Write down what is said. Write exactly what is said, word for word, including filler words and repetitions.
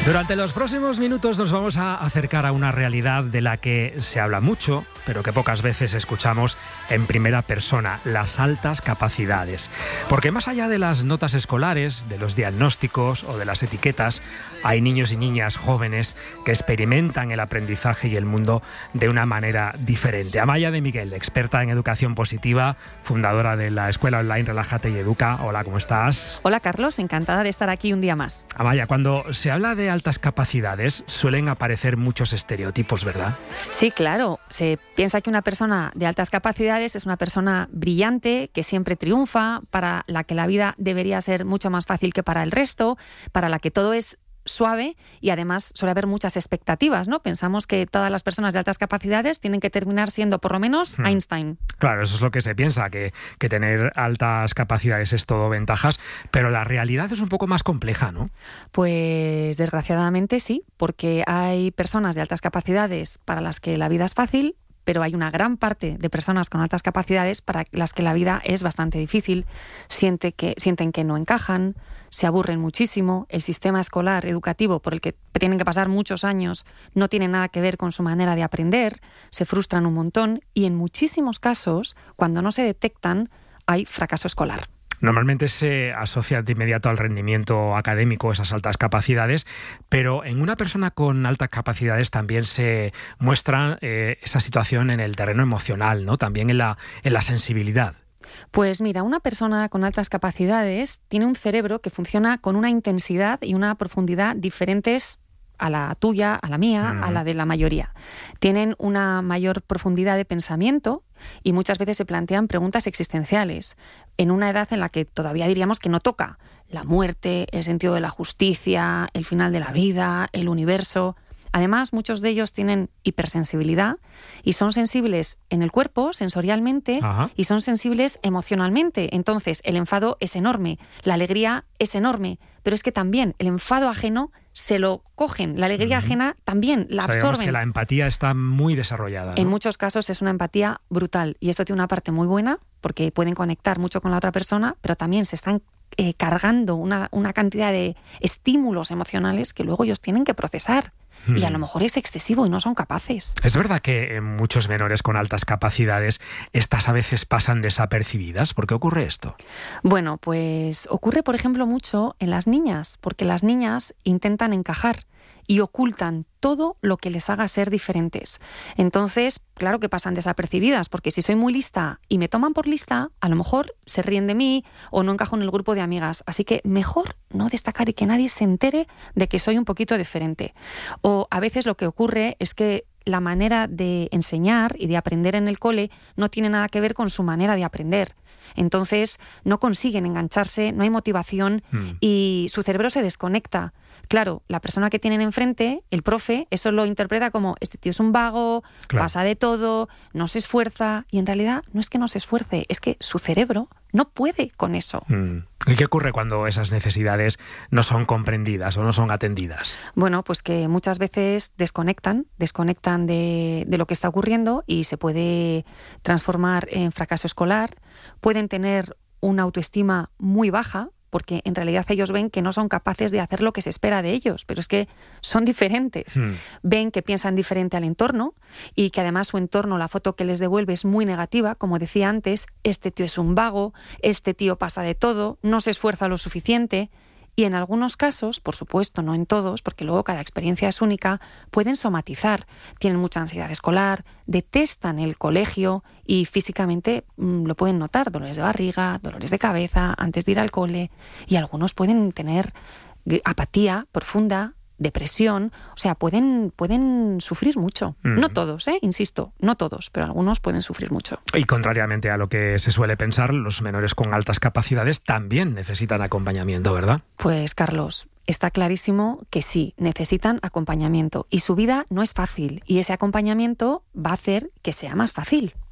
Durante los próximos minutos nos vamos a acercar a una realidad de la que se habla mucho, pero que pocas veces escuchamos en primera persona: las altas capacidades. Porque más allá de las notas escolares, de los diagnósticos o de las etiquetas, hay niños y niñas jóvenes que experimentan el aprendizaje y el mundo de una manera diferente. Amaya de Miguel, experta en educación positiva, fundadora de la escuela online Relájate y Educa. Hola, ¿cómo estás? Hola, Carlos, encantada de estar aquí un día más. Amaya, cuando se habla de altas capacidades suelen aparecer muchos estereotipos, ¿verdad? Sí, claro. Se piensa que una persona de altas capacidades es una persona brillante, que siempre triunfa, para la que la vida debería ser mucho más fácil que para el resto, para la que todo es suave, y además suele haber muchas expectativas, ¿no? Pensamos que todas las personas de altas capacidades tienen que terminar siendo por lo menos hmm. Einstein. Claro, eso es lo que se piensa, que, que tener altas capacidades es todo ventajas, pero la realidad es un poco más compleja, ¿no? Pues desgraciadamente sí, porque hay personas de altas capacidades para las que la vida es fácil, pero hay una gran parte de personas con altas capacidades para las que la vida es bastante difícil, siente que, sienten que no encajan, se aburren muchísimo, el sistema escolar educativo por el que tienen que pasar muchos años no tiene nada que ver con su manera de aprender, se frustran un montón y en muchísimos casos, cuando no se detectan, hay fracaso escolar. Normalmente se asocia de inmediato al rendimiento académico esas altas capacidades, pero en una persona con altas capacidades también se muestra eh, esa situación en el terreno emocional, ¿no? También en la, en la sensibilidad. Pues mira, una persona con altas capacidades tiene un cerebro que funciona con una intensidad y una profundidad diferentes a la tuya, a la mía, mm. a la de la mayoría. Tienen una mayor profundidad de pensamiento y muchas veces se plantean preguntas existenciales en una edad en la que todavía diríamos que no toca. La muerte, el sentido de la justicia, el final de la vida, el universo. Además, muchos de ellos tienen hipersensibilidad y son sensibles en el cuerpo, sensorialmente, Ajá. y son sensibles emocionalmente. Entonces, el enfado es enorme, la alegría es enorme, pero es que también el enfado ajeno se lo cogen, la alegría uh-huh. ajena también la o sea, absorben. Que la empatía está muy desarrollada, ¿no? En muchos casos es una empatía brutal y esto tiene una parte muy buena porque pueden conectar mucho con la otra persona, pero también se están eh, cargando una, una cantidad de estímulos emocionales que luego ellos tienen que procesar. Y a lo mejor es excesivo y no son capaces. Es verdad que en muchos menores con altas capacidades estas a veces pasan desapercibidas. ¿Por qué ocurre esto? Bueno, pues ocurre, por ejemplo, mucho en las niñas, porque las niñas intentan encajar y ocultan todo lo que les haga ser diferentes. Entonces, claro que pasan desapercibidas, porque si soy muy lista y me toman por lista, a lo mejor se ríen de mí o no encajo en el grupo de amigas. Así que mejor no destacar y que nadie se entere de que soy un poquito diferente. O a veces lo que ocurre es que la manera de enseñar y de aprender en el cole no tiene nada que ver con su manera de aprender. Entonces no consiguen engancharse, no hay motivación mm. y su cerebro se desconecta. Claro, la persona que tienen enfrente, el profe, eso lo interpreta como este tío es un vago, claro. pasa de todo, no se esfuerza, y en realidad no es que no se esfuerce, es que su cerebro no puede con eso. Mm. ¿Y qué ocurre cuando esas necesidades no son comprendidas o no son atendidas? Bueno, pues que muchas veces desconectan, desconectan de, de lo que está ocurriendo y se puede transformar en fracaso escolar, pueden tener una autoestima muy baja, porque en realidad ellos ven que no son capaces de hacer lo que se espera de ellos, pero es que son diferentes. Mm. Ven que piensan diferente al entorno y que además su entorno, la foto que les devuelve es muy negativa, como decía antes, este tío es un vago, este tío pasa de todo, no se esfuerza lo suficiente. Y en algunos casos, por supuesto, no en todos, porque luego cada experiencia es única, pueden somatizar. Tienen mucha ansiedad escolar, detestan el colegio y físicamente mmm, lo pueden notar. Dolores de barriga, dolores de cabeza, antes de ir al cole. Y algunos pueden tener apatía profunda, depresión, o sea, pueden, pueden sufrir mucho. Mm. No todos, ¿eh? Insisto, no todos, pero algunos pueden sufrir mucho. Y contrariamente a lo que se suele pensar, los menores con altas capacidades también necesitan acompañamiento, ¿verdad? Pues, Carlos, está clarísimo que sí, necesitan acompañamiento y su vida no es fácil y ese acompañamiento va a hacer que sea más fácil.